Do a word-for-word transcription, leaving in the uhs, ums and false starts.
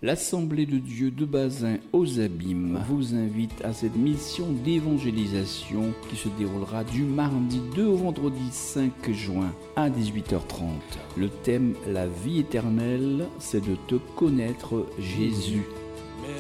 L'Assemblée de Dieu de Bazin aux Abîmes vous invite à cette mission d'évangélisation qui se déroulera du mardi deux au vendredi cinq juin à dix-huit heures trente. Le thème « La vie éternelle », c'est de te connaître Jésus.